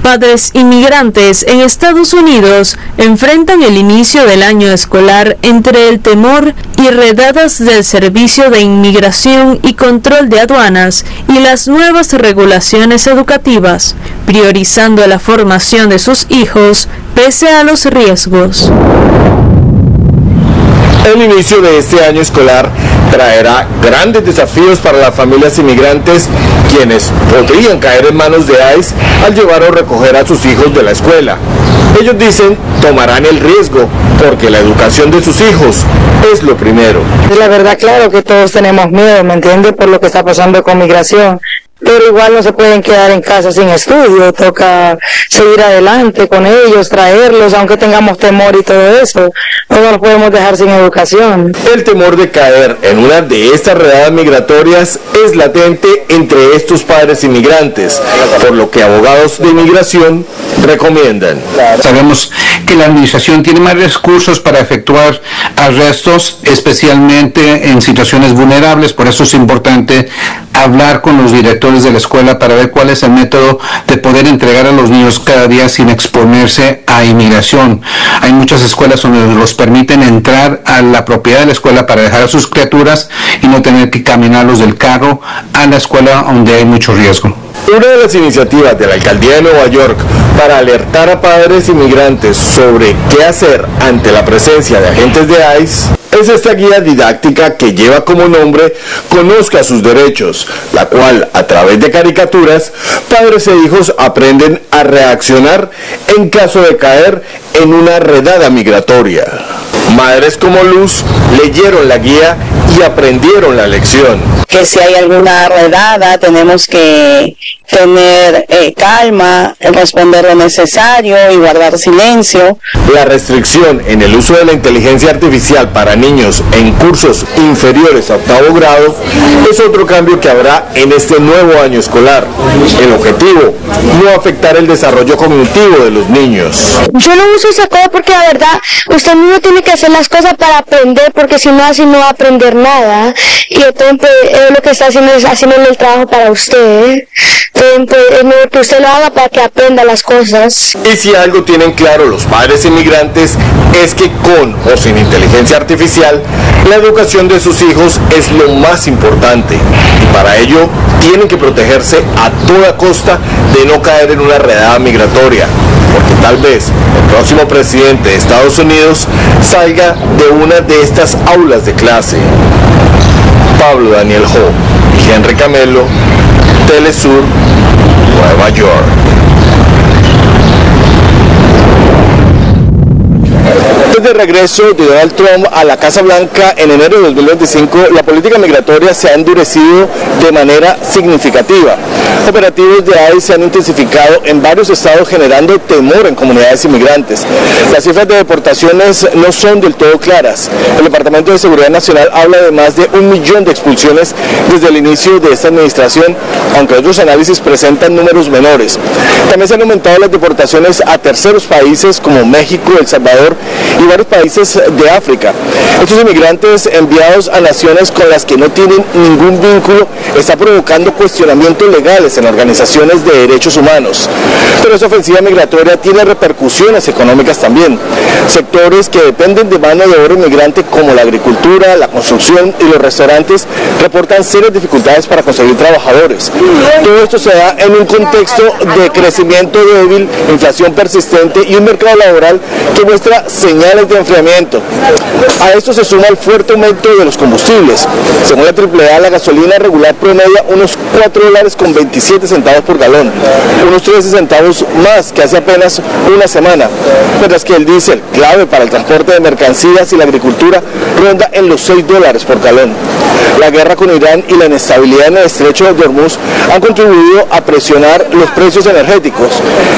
Padres inmigrantes en Estados Unidos enfrentan el inicio del año escolar entre el temor y redadas del Servicio de Inmigración y Control de Aduanas y las nuevas regulaciones educativas, priorizando la formación de sus hijos pese a los riesgos. El inicio de este año escolar traerá grandes desafíos para las familias inmigrantes, quienes podrían caer en manos de ICE al llevar o recoger a sus hijos de la escuela. Ellos dicen tomarán el riesgo porque la educación de sus hijos es lo primero. La verdad, claro que todos tenemos miedo, ¿me entiendes? Por lo que está pasando con migración. Pero igual no se pueden quedar en casa sin estudio, toca seguir adelante con ellos, traerlos, aunque tengamos temor y todo eso, no los podemos dejar sin educación. El temor de caer en una de estas redadas migratorias es latente entre estos padres inmigrantes, por lo que abogados de inmigración recomiendan. Sabemos que la administración tiene más recursos para efectuar arrestos, especialmente en situaciones vulnerables, por eso es importante hablar con los directores de la escuela para ver cuál es el método de poder entregar a los niños cada día sin exponerse a inmigración. Hay muchas escuelas donde los permiten entrar a la propiedad de la escuela para dejar a sus criaturas y no tener que caminarlos del carro a la escuela donde hay mucho riesgo. Una de las iniciativas de la Alcaldía de Nueva York para alertar a padres inmigrantes sobre qué hacer ante la presencia de agentes de ICE es esta guía didáctica que lleva como nombre Conozca sus derechos, la cual, a través de caricaturas, padres e hijos aprenden a reaccionar en caso de caer en una redada migratoria. Madres como Luz leyeron la guía y aprendieron la lección. Que si hay alguna redada tenemos que tener calma, responder lo necesario y guardar silencio. La restricción en el uso de la inteligencia artificial para niños en cursos inferiores a octavo grado es otro cambio que habrá en este nuevo año escolar. El objetivo, no afectar el desarrollo cognitivo de los niños. Yo no uso esa cosa porque la verdad usted mismo tiene que hacer las cosas para aprender, porque si no así no va a aprender nada, y entonces lo que está haciendo es haciendo el trabajo para usted. Es mejor que usted lo haga para que aprenda las cosas. Y si algo tienen claro los padres inmigrantes es que con o sin inteligencia artificial, la educación de sus hijos es lo más importante. Y para ello tienen que protegerse a toda costa de no caer en una redada migratoria, porque tal vez el próximo presidente de Estados Unidos salga de una de estas aulas de clase. Pablo Daniel Ho y Henry Camelo, Telesur, Nueva York. Desde el regreso de Donald Trump a la Casa Blanca en enero de 2025, la política migratoria se ha endurecido de manera significativa. Operativos de ICE se han intensificado en varios estados, generando temor en comunidades inmigrantes. Las cifras de deportaciones no son del todo claras. El Departamento de Seguridad Nacional habla de más de 1 millón de expulsiones desde el inicio de esta administración, aunque otros análisis presentan números menores. También se han aumentado las deportaciones a terceros países como México, El Salvador y varios países de África. Estos inmigrantes enviados a naciones con las que no tienen ningún vínculo están provocando cuestionamientos legales en organizaciones de derechos humanos. Pero esta ofensiva migratoria tiene repercusiones económicas también. Sectores que dependen de mano de obra inmigrante como la agricultura, la construcción y los restaurantes reportan serias dificultades para conseguir trabajadores. Todo esto se da en un contexto de crecimiento débil, inflación persistente y un mercado laboral que muestra señales de enfriamiento. A esto se suma el fuerte aumento de los combustibles. Según la AAA, la gasolina regular promedia unos $4.27 por galón, unos 13 centavos más que hace apenas una semana, mientras que el diésel, clave para el transporte de mercancías y la agricultura, ronda en los $6 por galón. La guerra con Irán y la inestabilidad en el estrecho de Hormuz han contribuido a presionar los precios energéticos.